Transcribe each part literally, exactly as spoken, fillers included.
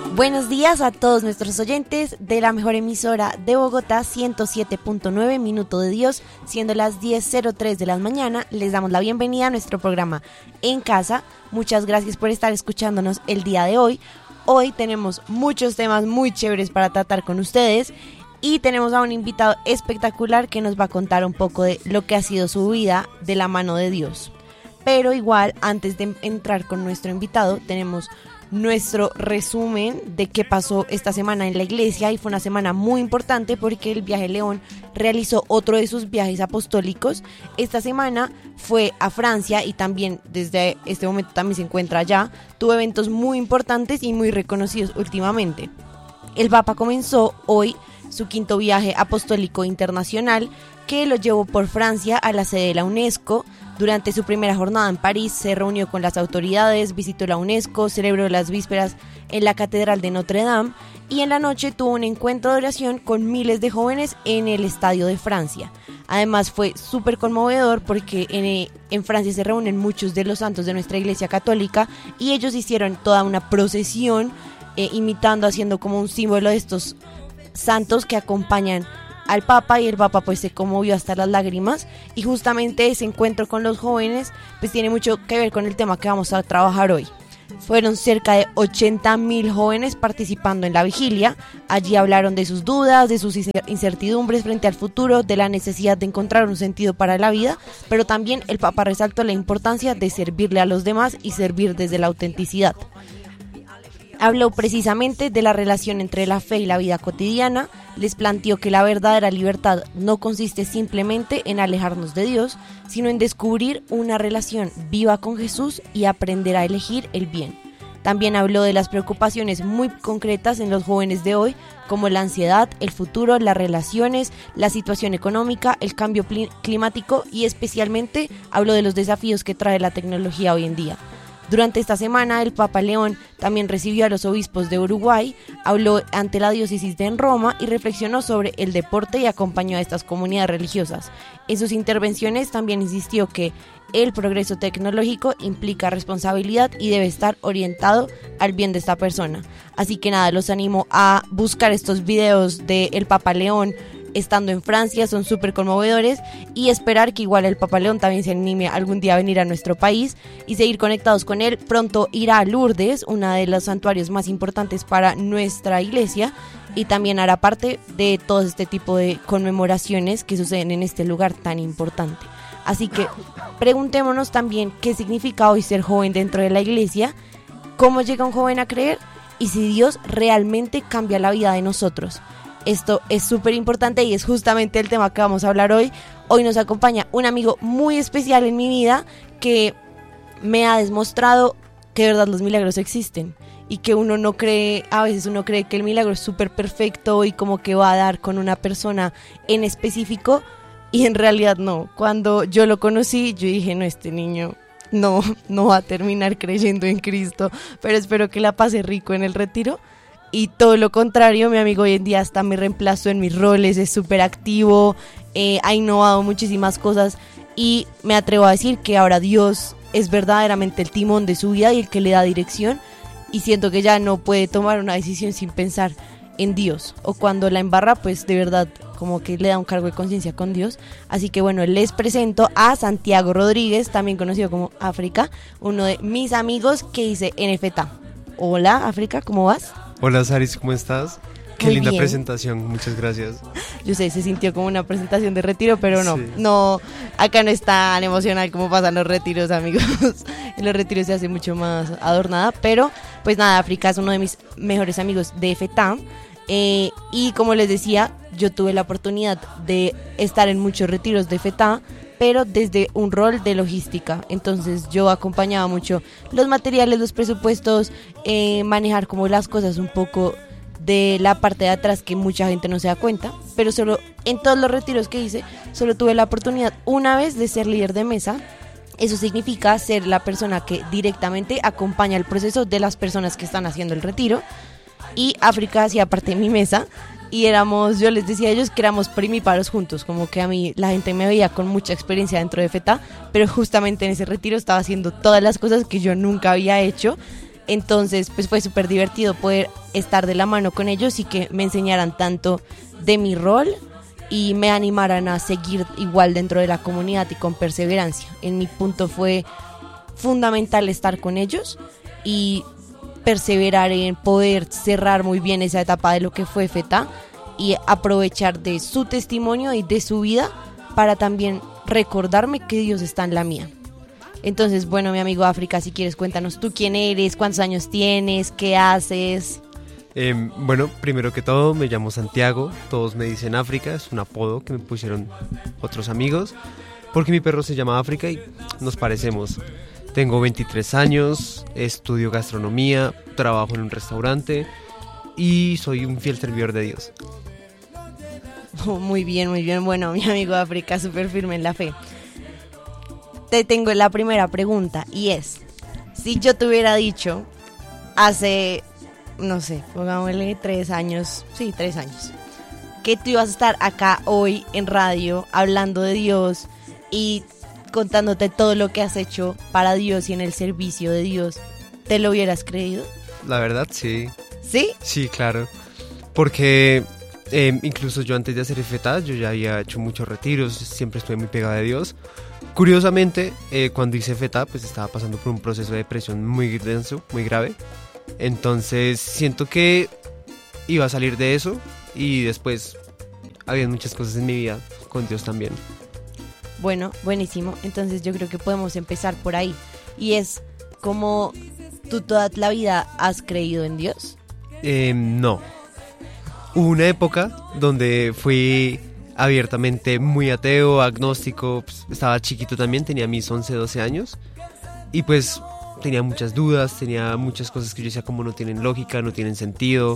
Buenos días a todos nuestros oyentes de la mejor emisora de Bogotá, ciento siete punto nueve, Minuto de Dios, siendo las diez cero tres de la mañana. Les damos la bienvenida a nuestro programa En Casa. Muchas gracias por estar escuchándonos el día de hoy. Hoy tenemos muchos temas muy chéveres para tratar con ustedes y tenemos a un invitado espectacular que nos va a contar un poco de lo que ha sido su vida de la mano de Dios. Pero igual, antes de entrar con nuestro invitado, tenemos nuestro resumen de qué pasó esta semana en la iglesia, y fue una semana muy importante porque el Viaje León realizó otro de sus viajes apostólicos. Esta semana fue a Francia y también desde este momento también se encuentra allá. Tuvo eventos muy importantes y muy reconocidos últimamente. El Papa comenzó hoy su quinto viaje apostólico internacional, que lo llevó por Francia a la sede de la UNESCO. Durante su primera jornada en París se reunió con las autoridades, visitó la UNESCO, celebró las vísperas en la Catedral de Notre Dame y en la noche tuvo un encuentro de oración con miles de jóvenes en el Estadio de Francia. Además fue súper conmovedor porque en, en Francia se reúnen muchos de los santos de nuestra Iglesia Católica y ellos hicieron toda una procesión eh, imitando, haciendo como un símbolo de estos santos que acompañan al Papa, y el Papa pues se conmovió hasta las lágrimas, y justamente ese encuentro con los jóvenes pues tiene mucho que ver con el tema que vamos a trabajar hoy. Fueron cerca de ochenta mil jóvenes participando en la vigilia. Allí hablaron de sus dudas, de sus incertidumbres frente al futuro, de la necesidad de encontrar un sentido para la vida, pero también el Papa resaltó la importancia de servirle a los demás y servir desde la autenticidad. Habló precisamente de la relación entre la fe y la vida cotidiana. Les planteó que la verdadera libertad no consiste simplemente en alejarnos de Dios, sino en descubrir una relación viva con Jesús y aprender a elegir el bien. También habló de las preocupaciones muy concretas en los jóvenes de hoy, como la ansiedad, el futuro, las relaciones, la situación económica, el cambio climático, y especialmente habló de los desafíos que trae la tecnología hoy en día. Durante esta semana, el Papa León también recibió a los obispos de Uruguay, habló ante la diócesis de Roma y reflexionó sobre el deporte y acompañó a estas comunidades religiosas. En sus intervenciones también insistió que el progreso tecnológico implica responsabilidad y debe estar orientado al bien de esta persona. Así que nada, los animo a buscar estos videos del Papa León estando en Francia, son súper conmovedores, y esperar que igual el Papa León también se anime algún día a venir a nuestro país y seguir conectados con él. Pronto irá a Lourdes, una de los santuarios más importantes para nuestra iglesia, y también hará parte de todo este tipo de conmemoraciones que suceden en este lugar tan importante. Así que preguntémonos también qué significa hoy ser joven dentro de la iglesia, cómo llega un joven a creer y si Dios realmente cambia la vida de nosotros. Esto es súper importante y es justamente el tema que vamos a hablar hoy. Hoy nos acompaña un amigo muy especial en mi vida que me ha demostrado que de verdad los milagros existen y que uno no cree, a veces uno cree que el milagro es súper perfecto y como que va a dar con una persona en específico, y en realidad no. Cuando yo lo conocí, yo dije, no, este niño no, no va a terminar creyendo en Cristo, pero espero que la pase rico en el retiro. Y todo lo contrario, mi amigo hoy en día hasta me reemplazó en mis roles, es súper activo, eh, ha innovado muchísimas cosas, y me atrevo a decir que ahora Dios es verdaderamente el timón de su vida y el que le da dirección, y siento que ya no puede tomar una decisión sin pensar en Dios, o cuando la embarra pues de verdad como que le da un cargo de conciencia con Dios. Así que bueno, les presento a Santiago Rodríguez, también conocido como África, uno de mis amigos que dice N F T A. Hola África, ¿cómo vas? Hola Saris, ¿cómo estás? Qué Muy linda bien. Presentación, muchas gracias. Yo sé, se sintió como una presentación de retiro, pero no, Sí. no, acá no es tan emocional como pasan los retiros, amigos. En los retiros se hace mucho más adornada, pero pues nada, África es uno de mis mejores amigos de F T A, eh, y como les decía, yo tuve la oportunidad de estar en muchos retiros de F T A, pero desde un rol de logística. Entonces yo acompañaba mucho los materiales, los presupuestos, eh, manejar como las cosas un poco de la parte de atrás que mucha gente no se da cuenta, pero solo en todos los retiros que hice, solo tuve la oportunidad una vez de ser líder de mesa. Eso significa ser la persona que directamente acompaña el proceso de las personas que están haciendo el retiro, y África hacía parte de mi mesa. Y éramos, yo les decía a ellos que éramos primíparos juntos, como que a mí la gente me veía con mucha experiencia dentro de F T A, pero justamente en ese retiro estaba haciendo todas las cosas que yo nunca había hecho, Entonces, pues fue súper divertido poder estar de la mano con ellos y que me enseñaran tanto de mi rol y me animaran a seguir igual dentro de la comunidad y con perseverancia. En mi punto fue fundamental estar con ellos y perseverar en poder cerrar muy bien esa etapa de lo que fue FETA y aprovechar de su testimonio y de su vida para también recordarme que Dios está en la mía. Entonces, bueno, mi amigo África, si quieres cuéntanos tú quién eres, cuántos años tienes, qué haces. Eh, bueno, primero que todo me llamo Santiago, todos me dicen África, es un apodo que me pusieron otros amigos, porque mi perro se llama África y nos parecemos. Tengo veintitrés años, estudio gastronomía, trabajo en un restaurante y soy un fiel servidor de Dios. Oh, muy bien, muy bien, bueno, mi amigo África, súper firme en la fe. Te tengo la primera pregunta y es, si yo te hubiera dicho hace... no sé, pongámosle tres años, sí, tres años, que tú ibas a estar acá hoy en radio hablando de Dios y contándote todo lo que has hecho para Dios y en el servicio de Dios, ¿te lo hubieras creído? La verdad, sí. ¿Sí? Sí, claro, porque eh, incluso yo antes de hacer FETA, yo ya había hecho muchos retiros, siempre estuve muy pegado a Dios. Curiosamente, eh, cuando hice FETA, pues estaba pasando por un proceso de depresión muy denso, muy grave. Entonces siento que iba a salir de eso y después había muchas cosas en mi vida con Dios también. Bueno, buenísimo. Entonces yo creo que podemos empezar por ahí. Y es como tú toda la vida has creído en Dios. Eh, no. Hubo una época donde fui abiertamente muy ateo, agnóstico, pues, estaba chiquito también, tenía mis once, doce años y pues... tenía muchas dudas, tenía muchas cosas que yo decía como no tienen lógica, no tienen sentido.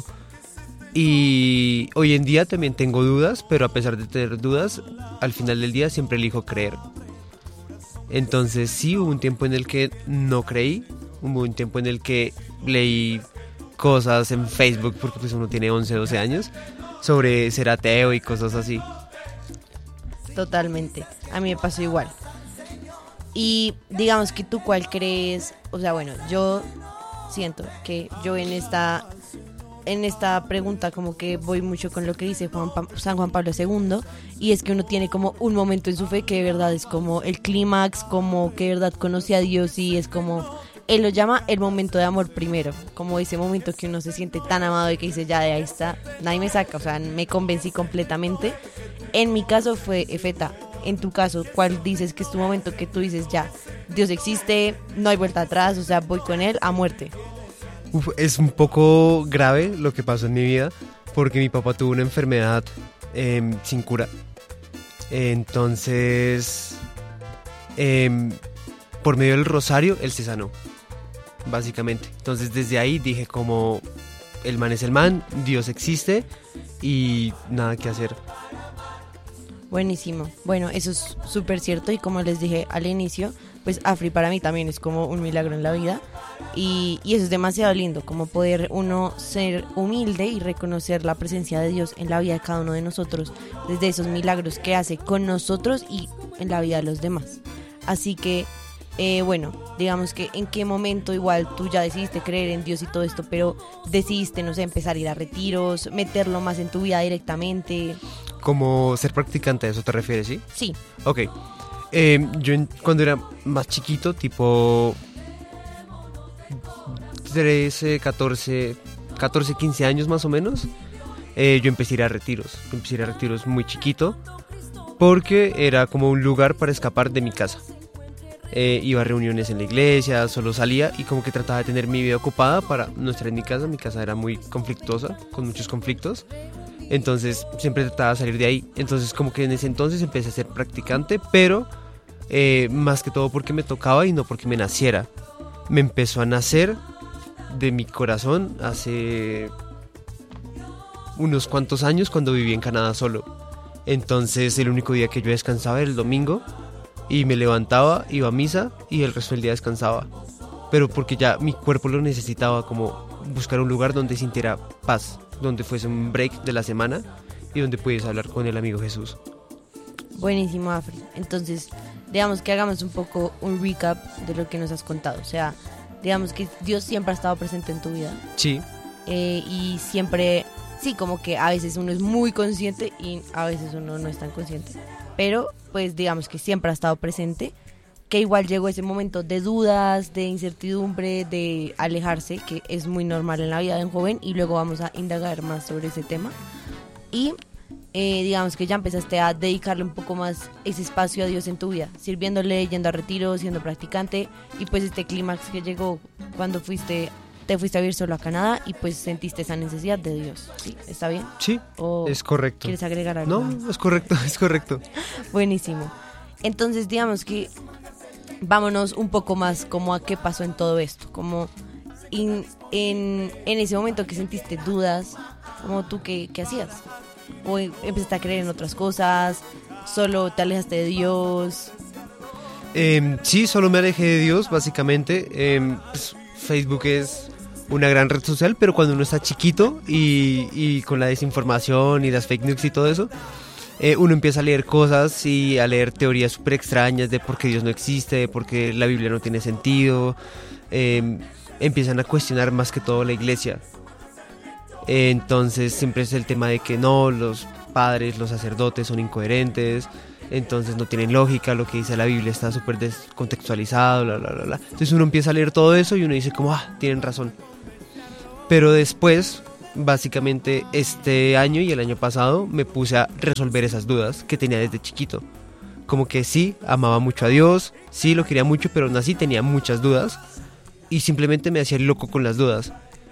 Y hoy en día también tengo dudas, pero a pesar de tener dudas, al final del día siempre elijo creer. Entonces sí, hubo un tiempo en el que no creí, hubo un tiempo en el que leí cosas en Facebook, porque pues uno tiene once, doce años, sobre ser ateo y cosas así. Totalmente, a mí me pasó igual. Y digamos que tú cuál crees, o sea, bueno, yo siento que yo en esta en esta pregunta como que voy mucho con lo que dice Juan pa- San Juan Pablo segundo, y es que uno tiene como un momento en su fe que de verdad es como el clímax, como que de verdad conoce a Dios y es como, él lo llama el momento de amor primero, como ese momento que uno se siente tan amado y que dice ya de ahí está, nadie me saca, o sea, me convencí completamente. En mi caso fue FETA. En tu caso, ¿cuál dices que es tu momento que tú dices ya, Dios existe, no hay vuelta atrás, o sea, voy con él a muerte? Uf, es un poco grave lo que pasó en mi vida, porque mi papá tuvo una enfermedad eh, sin cura. Entonces, eh, por medio del rosario, él se sanó, básicamente. Entonces, desde ahí dije como, el man es el man, Dios existe y nada que hacer. Buenísimo. Bueno, eso es súper cierto y como les dije al inicio, pues Afri para mí también es como un milagro en la vida y, y eso es demasiado lindo, como poder uno ser humilde y reconocer la presencia de Dios en la vida de cada uno de nosotros, desde esos milagros que hace con nosotros y en la vida de los demás. Así que, eh, bueno, digamos que en qué momento igual tú ya decidiste creer en Dios y todo esto, pero decidiste, no sé, empezar a ir a retiros, meterlo más en tu vida directamente. Como ser practicante, ¿a eso te refieres, sí? Sí. Ok. Eh, yo en- cuando era más chiquito, tipo trece, catorce, catorce, quince años más o menos, eh, yo empecé a ir a retiros. Yo empecé a ir a retiros muy chiquito porque era como un lugar para escapar de mi casa. Eh, iba a reuniones en la iglesia, solo salía y como que trataba de tener mi vida ocupada para no estar en mi casa. Mi casa era muy conflictuosa, con muchos conflictos. Entonces siempre trataba de salir de ahí. Entonces como que en ese entonces empecé a ser practicante, pero eh, más que todo porque me tocaba y no porque me naciera. Me empezó a nacer de mi corazón hace unos cuantos años cuando viví en Canadá solo. Entonces el único día que yo descansaba era el domingo y me levantaba, iba a misa y el resto del día descansaba. Pero porque ya mi cuerpo lo necesitaba, como buscar un lugar donde sintiera paz, donde fuese un break de la semana y donde pudiese hablar con el amigo Jesús. Buenísimo, Afri. Entonces, digamos que hagamos un poco un recap de lo que nos has contado. O sea, digamos que Dios siempre ha estado presente en tu vida. Sí. Eh, y siempre, sí, como que a veces uno es muy consciente y a veces uno no es tan consciente. Pero, pues, digamos que siempre ha estado presente, que igual llegó ese momento de dudas, de incertidumbre, de alejarse, que es muy normal en la vida de un joven, y luego vamos a indagar más sobre ese tema. Y eh, digamos que ya empezaste a dedicarle un poco más ese espacio a Dios en tu vida, sirviéndole, yendo a retiro, siendo practicante, y pues este clímax que llegó cuando fuiste, te fuiste a vivir solo a Canadá y pues sentiste esa necesidad de Dios. ¿Sí? ¿Está bien? Sí, ¿O es correcto. ¿Quieres agregar algo? No, es correcto, es correcto. Buenísimo. Entonces, digamos que vámonos un poco más como a qué pasó en todo esto, como in, en, en ese momento que sentiste dudas, como tú qué, qué hacías, o empezaste a creer en otras cosas, solo te alejaste de Dios. Eh, sí, solo me alejé de Dios, básicamente. Eh, pues, Facebook es una gran red social, pero cuando uno está chiquito y, y con la desinformación y las fake news y todo eso, Eh, uno empieza a leer cosas y a leer teorías súper extrañas de por qué Dios no existe, de por qué la Biblia no tiene sentido. Eh, empiezan a cuestionar más que todo la iglesia. Eh, entonces siempre es el tema de que no, los padres, los sacerdotes son incoherentes, entonces no tienen lógica, lo que dice la Biblia está súper descontextualizado, bla, bla, bla, bla. Entonces uno empieza a leer todo eso y uno dice como, ah, tienen razón. Pero después, básicamente este año y el año pasado me puse a resolver esas dudas que tenía desde chiquito. Como que sí, amaba mucho a Dios, sí lo quería mucho, pero aún así tenía muchas dudas y simplemente me hacía el loco con las dudas.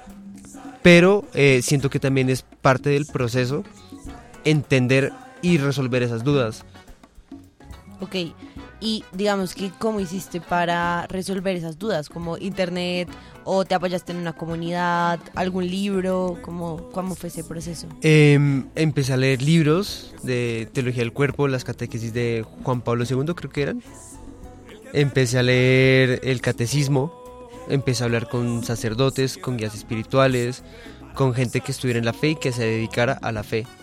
Pero eh, siento que también es parte del proceso entender y resolver esas dudas. Ok, y digamos que ¿cómo hiciste para resolver esas dudas? ¿Como internet o te apoyaste en una comunidad, algún libro? ¿Cómo, cómo fue ese proceso? Eh, empecé a leer libros de teología del cuerpo, las catequesis de Juan Pablo segundo creo que eran. Empecé a leer el catecismo, empecé a hablar con sacerdotes, con guías espirituales, con gente que estuviera en la fe y que se dedicara a la fe.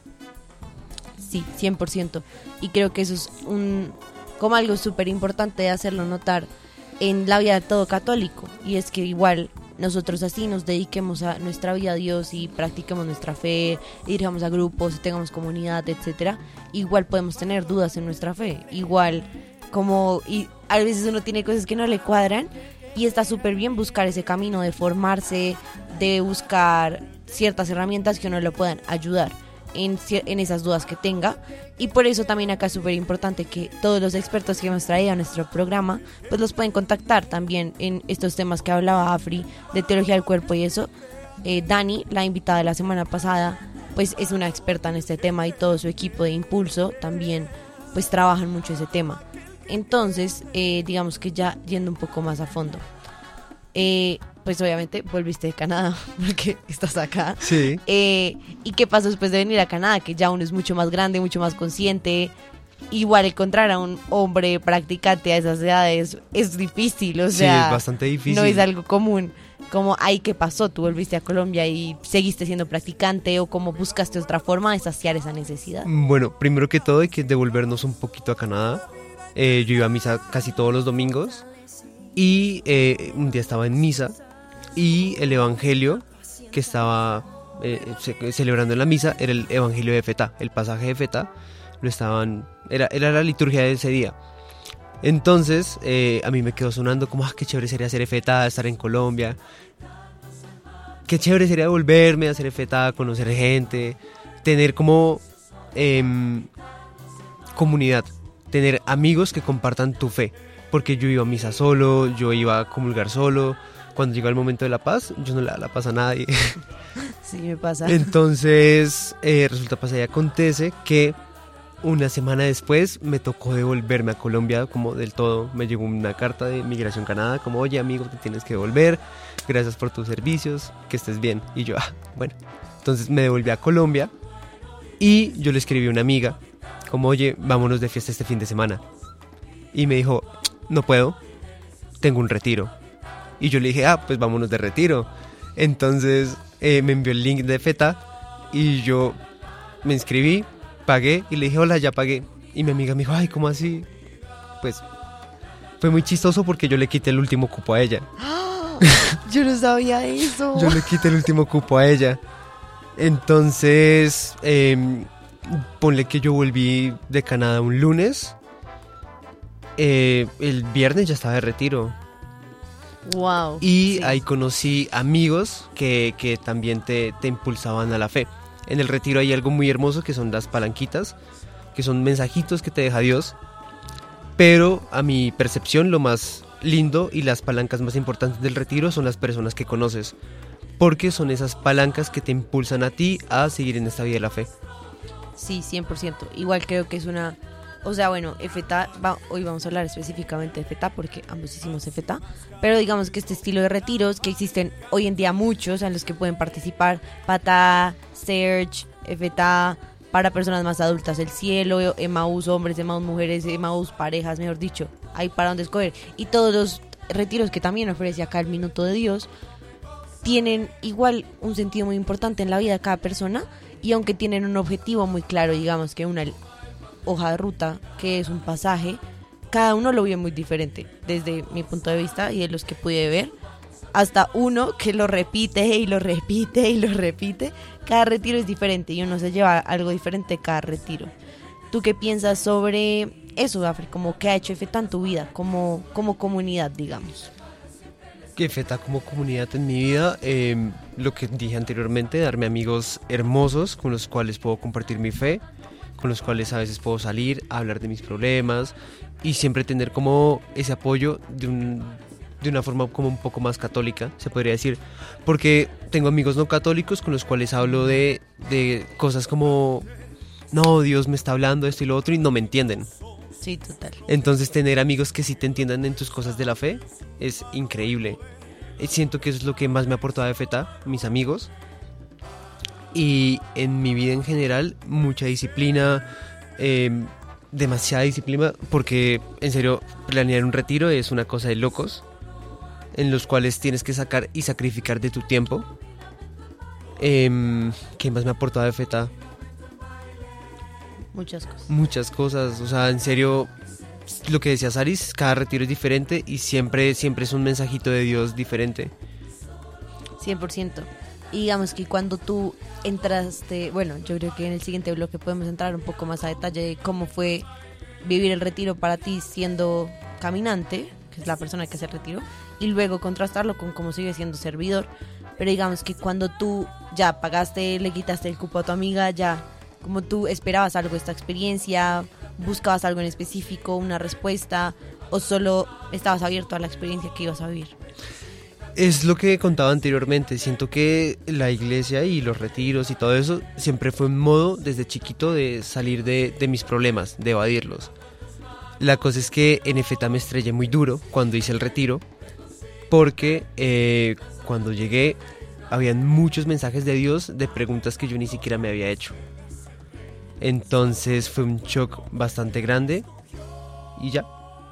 Sí, cien por ciento. Y creo que eso es un como algo súper importante de hacerlo notar en la vida de todo católico. Y es que igual nosotros así nos dediquemos a nuestra vida a Dios y practiquemos nuestra fe, dirijamos a grupos, tengamos comunidad, etcétera. Igual podemos tener dudas en nuestra fe. Igual como y a veces uno tiene cosas que no le cuadran y está súper bien buscar ese camino de formarse, de buscar ciertas herramientas que uno le puedan ayudar En, en esas dudas que tenga. Y por eso también acá es súper importante que todos los expertos que hemos traído a nuestro programa pues los pueden contactar también en estos temas que hablaba Afri de teología del cuerpo y eso. eh, Dani, la invitada de la semana pasada, pues es una experta en este tema y todo su equipo de Impulso también pues trabajan mucho ese tema. Entonces eh, digamos que ya yendo un poco más a fondo, eh, pues obviamente volviste de Canadá porque estás acá. Sí. Eh, ¿Y qué pasó después de venir a Canadá? Que ya uno es mucho más grande, mucho más consciente. Igual encontrar a un hombre practicante a esas edades es difícil, o sea, sí, es bastante difícil. No es algo común. Como, ay, ¿qué pasó? ¿Tú volviste a Colombia y seguiste siendo practicante o cómo buscaste otra forma de saciar esa necesidad? Bueno, primero que todo hay que devolvernos un poquito a Canadá. Eh, yo iba a misa casi todos los domingos y eh, un día estaba en misa y el evangelio que estaba eh, ce- celebrando en la misa era el evangelio de Fetá, el pasaje de Fetá, lo estaban, era, era la liturgia de ese día. Entonces eh, a mí me quedó sonando como, ah, qué chévere sería hacer Fetá, estar en Colombia, qué chévere sería volverme a hacer Fetá, conocer gente, tener como eh, comunidad, tener amigos que compartan tu fe, porque yo iba a misa solo, yo iba a comulgar solo. Cuando llegó el momento de la paz, yo no le daba la paz a nadie. Sí, me pasa. Entonces, eh, resulta, pasa y acontece que una semana después me tocó devolverme a Colombia como del todo. Me llegó una carta de Migración Canadá como, oye amigo, te tienes que devolver, gracias por tus servicios, que estés bien. Y yo, ah, bueno. Entonces me devolví a Colombia y yo le escribí a una amiga como, oye, vámonos de fiesta este fin de semana. Y me dijo, no puedo, tengo un retiro. Y yo le dije, ah, pues vámonos de retiro. Entonces eh, me envió el link de Feta y yo me inscribí, pagué y le dije, hola, ya pagué. Y mi amiga me dijo, ay, ¿cómo así? Pues fue muy chistoso porque yo le quité el último cupo a ella. Yo no sabía eso. Yo le quité el último cupo a ella. Entonces, eh, ponle que yo volví de Canadá un lunes. Eh, el viernes ya estaba de retiro. Wow. Y sí. ahí conocí amigos que, que también te, te impulsaban a la fe. En el retiro hay algo muy hermoso que son las palanquitas, que son mensajitos que te deja Dios. Pero a mi percepción lo más lindo y las palancas más importantes del retiro son las personas que conoces. Porque son esas palancas que te impulsan a ti a seguir en esta vida de la fe. Sí, cien por ciento. Igual creo que es una... O sea, bueno, F T A, va, hoy vamos a hablar específicamente de F T A porque ambos hicimos F T A, pero digamos que este estilo de retiros que existen hoy en día muchos en los que pueden participar, P A T A, Search, F T A, para personas más adultas, El Cielo, Emaús hombres, Emaús mujeres, Emaús parejas, mejor dicho, hay para donde escoger. Y todos los retiros que también ofrece acá el Minuto de Dios tienen igual un sentido muy importante en la vida de cada persona y aunque tienen un objetivo muy claro, digamos que una hoja de ruta, que es un pasaje, cada uno lo vio muy diferente, desde mi punto de vista y de los que pude ver, hasta uno que lo repite y lo repite y lo repite. Cada retiro es diferente y uno se lleva algo diferente cada retiro. ¿Tú qué piensas sobre eso, Gafri? ¿Cómo qué ha hecho F T A en tu vida, como, como comunidad, digamos? Que F T A como comunidad en mi vida, eh, lo que dije anteriormente, darme amigos hermosos con los cuales puedo compartir mi fe, con los cuales a veces puedo salir a hablar de mis problemas y siempre tener como ese apoyo de, un, de una forma como un poco más católica, se podría decir, porque tengo amigos no católicos con los cuales hablo de, de cosas como, no, Dios me está hablando esto y lo otro y no me entienden. Sí, total. Entonces tener amigos que sí te entiendan en tus cosas de la fe es increíble. Siento que eso es lo que más me ha aportado F T A, mis amigos. Y en mi vida en general, mucha disciplina, eh, demasiada disciplina, porque en serio, planear un retiro es una cosa de locos, en los cuales tienes que sacar y sacrificar de tu tiempo. Eh, ¿Qué más me ha aportado F T A? Muchas cosas. Muchas cosas, o sea, en serio, lo que decía Saris, cada retiro es diferente y siempre, siempre es un mensajito de Dios diferente. cien por ciento. Y digamos que cuando tú entraste, bueno, yo creo que en el siguiente bloque podemos entrar un poco más a detalle de cómo fue vivir el retiro para ti siendo caminante, que es la persona que hace el retiro, y luego contrastarlo con cómo sigue siendo servidor. Pero digamos que cuando tú ya pagaste, le quitaste el cupo a tu amiga, ya como tú esperabas algo de esta experiencia, buscabas algo en específico, una respuesta, o solo estabas abierto a la experiencia que ibas a vivir. Es lo que contaba anteriormente, siento que la iglesia y los retiros y todo eso siempre fue un modo desde chiquito de salir de, de mis problemas, de evadirlos. La cosa es que en F T A me estrellé muy duro cuando hice el retiro, porque eh, cuando llegué habían muchos mensajes de Dios de preguntas que yo ni siquiera me había hecho. Entonces fue un shock bastante grande y ya.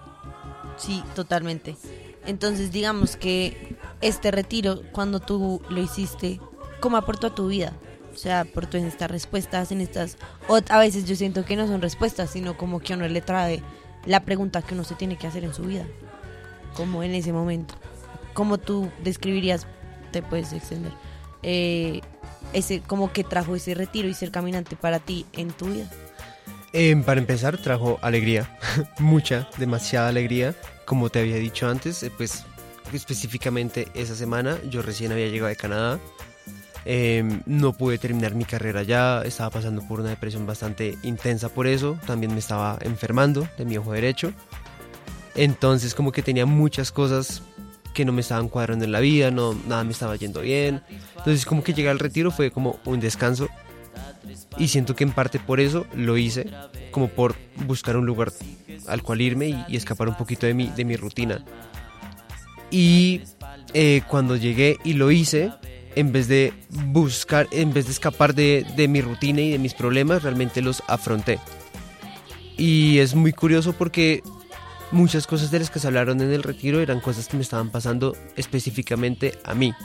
Sí, totalmente. Entonces digamos que este retiro, cuando tú lo hiciste, ¿cómo aportó a tu vida? O sea, aportó en estas respuestas, en estas... O a veces yo siento que no son respuestas, sino como que a uno le trae la pregunta que uno se tiene que hacer en su vida. Como en ese momento. ¿Cómo tú describirías, te puedes extender, eh, ese, como que trajo ese retiro y ser caminante para ti en tu vida? Eh, para empezar, trajo alegría, mucha, demasiada alegría. Como te había dicho antes, eh, pues específicamente esa semana yo recién había llegado de Canadá. Eh, no pude terminar mi carrera ya, estaba pasando por una depresión bastante intensa por eso. También me estaba enfermando de mi ojo derecho. Entonces como que tenía muchas cosas que no me estaban cuadrando en la vida, no, nada me estaba yendo bien. Entonces como que llegar al retiro fue como un descanso. Y siento que en parte por eso lo hice, como por buscar un lugar al cual irme y, y escapar un poquito de mi, de mi rutina. Y eh, cuando llegué y lo hice, en vez de buscar, en vez de escapar de, de mi rutina y de mis problemas, realmente los afronté. Y es muy curioso porque muchas cosas de las que se hablaron en el retiro eran cosas que me estaban pasando específicamente a mí.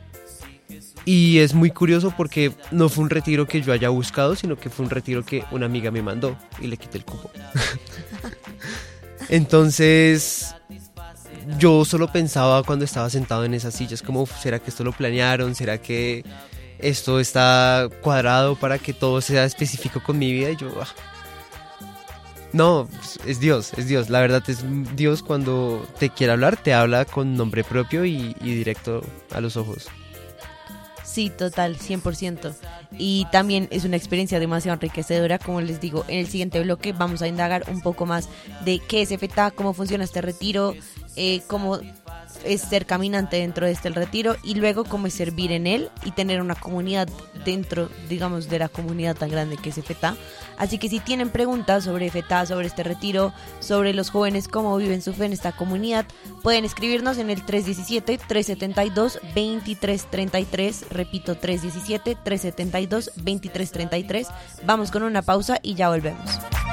Y es muy curioso porque no fue un retiro que yo haya buscado, sino que fue un retiro que una amiga me mandó y le quité el cupo. Entonces, yo solo pensaba cuando estaba sentado en esas sillas, como, uf, ¿será que esto lo planearon? ¿Será que esto está cuadrado para que todo sea específico con mi vida? Y yo, ah. No, es Dios, es Dios. La verdad es Dios, cuando te quiere hablar, te habla con nombre propio y, y directo a los ojos. Sí, total, cien por ciento. Y también es una experiencia demasiado enriquecedora. Como les digo, en el siguiente bloque vamos a indagar un poco más de qué es F T A, cómo funciona este retiro, eh, cómo es ser caminante dentro de este retiro y luego cómo es servir en él y tener una comunidad dentro, digamos, de la comunidad tan grande que es F T A. Así que si tienen preguntas sobre F T A, sobre este retiro, sobre los jóvenes, cómo viven su fe en esta comunidad, pueden escribirnos en el tres uno siete, tres siete dos, dos tres tres tres. Repito, tres uno siete, tres siete dos, dos tres tres tres. Vamos con una pausa y ya volvemos.